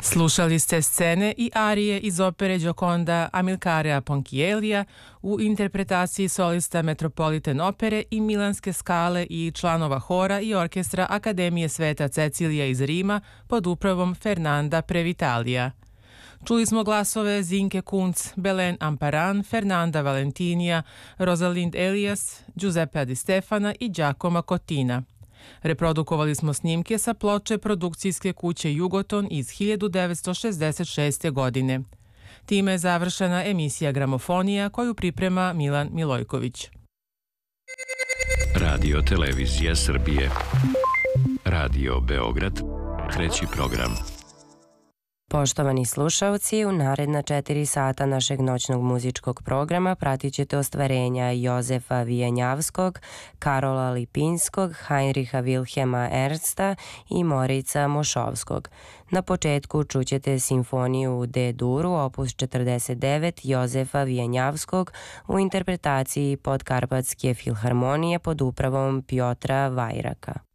Slušali ste scene i arije iz opere Gioconda Amilcarea Ponchiellija u interpretaciji solista Metropolitan opere i Milanske skale i članova hora i orkestra Akademije Sveta Cecilija iz Rima pod upravom Fernanda Previtalija. Čuli smo glasove Zinke Kunc, Belen Amparan, Fernanda Valentinija, Rosalind Elias, Giuseppe Di Stefana i Giacomo Cottina. Reprodukovali smo snimke sa ploče produkcijske kuće Jugoton iz 1966. godine. Time je završena emisija Gramofonija koju priprema Milan Milojković. Radio Televizija Srbije. Radio Beograd. Treći program. Poštovani slušalci, u naredna 4 sata našeg noćnog muzičkog programa pratit ćete ostvarenja Jozefa Vijenjavskog, Karola Lipinskog, Heinricha Wilhelma Ernsta i Morica Mošovskog. Na početku čućete simfoniju D-duru, opus 49 Jozefa Vijenjavskog u interpretaciji Podkarpatske filharmonije pod upravom Piotra Vajraka.